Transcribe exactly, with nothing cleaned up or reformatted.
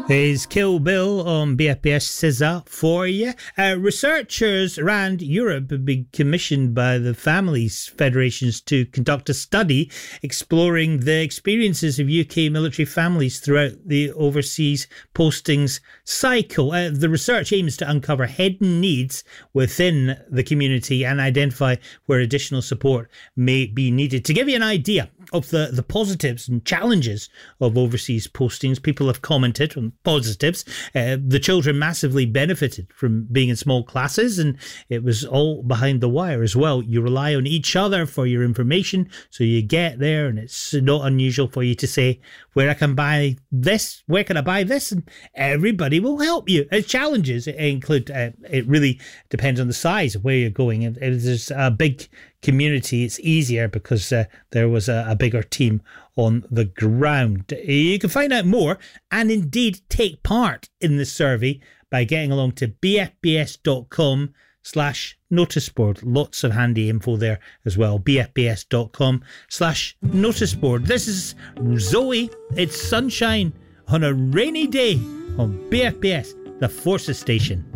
Is Kill Bill on B F B S S I Z A for you. Uh, researchers around Europe have been commissioned by the families federations to conduct a study exploring the experiences of U K military families throughout the overseas postings cycle. Uh, the research aims to uncover hidden needs within the community and identify where additional support may be needed. To give you an idea of the, the positives and challenges of overseas postings, people have commented on positives. Uh, the children massively benefited from being in small classes, and it was all behind the wire as well. You rely on each other for your information, so you get there, and it's not unusual for you to say, where I can buy this, where can I buy this? And everybody will help you. As challenges include, uh, it really depends on the size of where you're going. If there's a big community, it's easier because uh, there was a, a bigger team on the ground. You can find out more and indeed take part in the survey by getting along to bfbs.com slash notice board. Lots of handy info there as well. bfbs.com slash notice board. This is Zoe. It's sunshine on a rainy day on B F B S, the Forces Station.